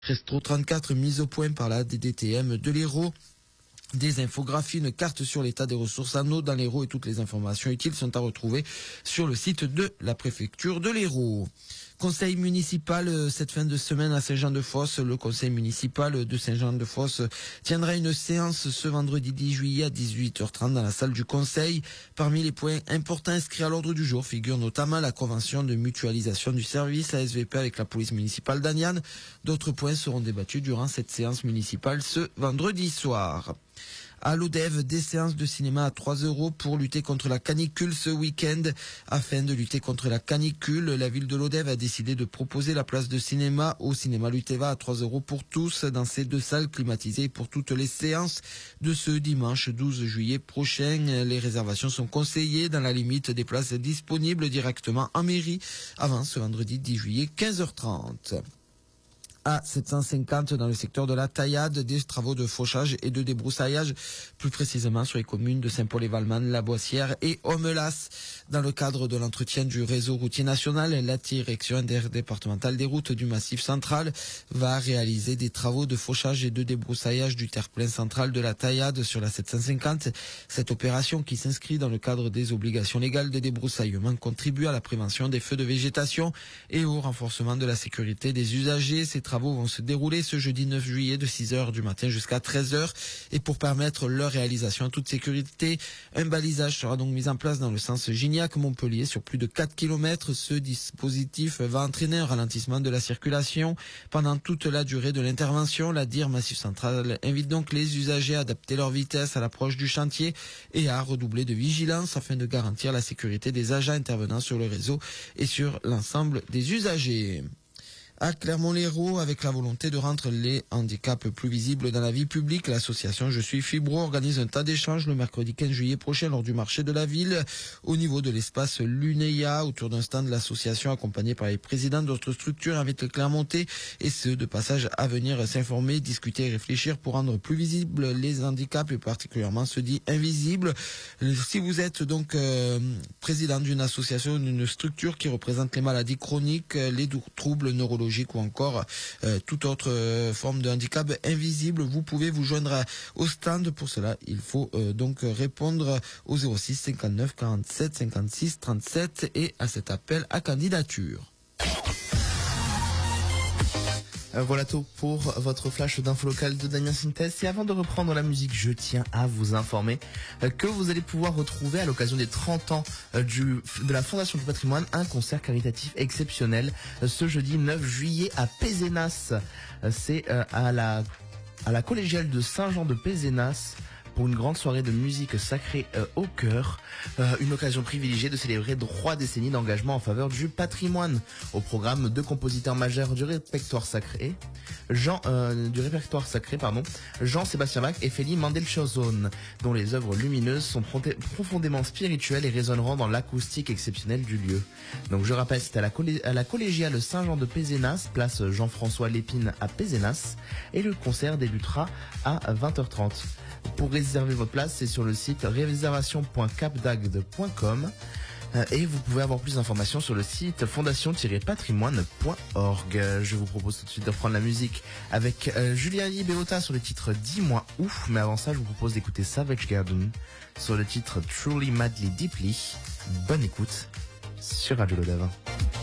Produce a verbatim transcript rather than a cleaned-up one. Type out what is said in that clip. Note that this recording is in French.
Restro trente-quatre, mise au point par la D D T M de l'Hérault. Des infographies, une carte sur l'état des ressources en eau dans l'Hérault et toutes les informations utiles sont à retrouver sur le site de la préfecture de l'Hérault. Conseil municipal cette fin de semaine à Saint-Jean-de-Fosse. Le conseil municipal de Saint-Jean-de-Fosse tiendra une séance ce vendredi dix juillet à dix-huit heures trente dans la salle du conseil. Parmi les points importants inscrits à l'ordre du jour figure notamment la convention de mutualisation du service A S V P avec la police municipale d'Aniane. D'autres points seront débattus durant cette séance municipale ce vendredi soir. À l'Odève, des séances de cinéma à trois euros pour lutter contre la canicule ce week-end. Afin de lutter contre la canicule, la ville de l'Odève a décidé de proposer la place de cinéma au cinéma Luteva à trois euros pour tous dans ces deux salles climatisées pour toutes les séances de ce dimanche douze juillet prochain. Les réservations sont conseillées dans la limite des places disponibles directement en mairie avant ce vendredi dix juillet quinze heures trente. À sept cent cinquante dans le secteur de la Taillade, des travaux de fauchage et de débroussaillage, plus précisément sur les communes de Saint-Paul-et-Valman, La Boissière et Homelas. Dans le cadre de l'entretien du réseau routier national, la direction interdépartementale des routes du Massif central va réaliser des travaux de fauchage et de débroussaillage du terre-plein central de la Taillade sur la sept cent cinquante. Cette opération, qui s'inscrit dans le cadre des obligations légales de débroussaillement, contribue à la prévention des feux de végétation et au renforcement de la sécurité des usagers. Ces travaux vont se dérouler ce jeudi neuf juillet de six heures du matin jusqu'à treize heures. Et pour permettre leur réalisation en toute sécurité, un balisage sera donc mis en place dans le sens Gignac-Montpellier sur plus de quatre kilomètres. Ce dispositif va entraîner un ralentissement de la circulation pendant toute la durée de l'intervention. La D I R Massif Central invite donc les usagers à adapter leur vitesse à l'approche du chantier et à redoubler de vigilance afin de garantir la sécurité des agents intervenant sur le réseau et sur l'ensemble des usagers. À Clermont-Lérault, avec la volonté de rendre les handicaps plus visibles dans la vie publique, l'association Je suis Fibro organise un tas d'échanges le mercredi quinze juillet prochain lors du marché de la ville au niveau de l'espace Lunéa autour d'un stand de l'association accompagné par les présidents d'autres structures invitent les Clermontais et ceux de passage à venir s'informer, discuter et réfléchir pour rendre plus visibles les handicaps et particulièrement ceux dits invisibles. Si vous êtes donc euh, président d'une association, d'une structure qui représente les maladies chroniques, les troubles neurologiques ou encore euh, toute autre euh, forme de handicap invisible, vous pouvez vous joindre à, au stand. Pour cela, il faut euh, donc répondre au zéro six cinquante-neuf quarante-sept cinquante-six trente-sept et à cet appel à candidature. Euh, voilà tout pour votre flash d'info locale de Damien Sintès. Et avant de reprendre la musique, je tiens à vous informer euh, que vous allez pouvoir retrouver à l'occasion des trente ans euh, du, de la Fondation du Patrimoine un concert caritatif exceptionnel euh, ce jeudi neuf juillet à Pézenas. Euh, c'est euh, à la à la collégiale de Saint-Jean de Pézenas pour une grande soirée de musique sacrée euh, au cœur, euh, une occasion privilégiée de célébrer trois décennies d'engagement en faveur du patrimoine. Au programme, deux compositeurs majeurs du répertoire sacré, Jean euh, du répertoire sacré, pardon, Jean-Sébastien Bach et Félix Mendelssohn, dont les œuvres lumineuses sont profondément spirituelles et résonneront dans l'acoustique exceptionnelle du lieu. Donc je rappelle, c'est à la, collé à la collégiale Saint-Jean de Pézenas, place Jean-François Lépine à Pézenas, et le concert débutera à vingt heures trente. Pour réserver votre place, c'est sur le site réservation point capdagde point com et vous pouvez avoir plus d'informations sur le site fondation tiret patrimoine point org. Je vous propose tout de suite de reprendre la musique avec euh, Julia Beota sur le titre Dis-moi où, mais avant ça je vous propose d'écouter Savage Garden sur le titre Truly Madly Deeply. Bonne écoute sur Radio Lodave.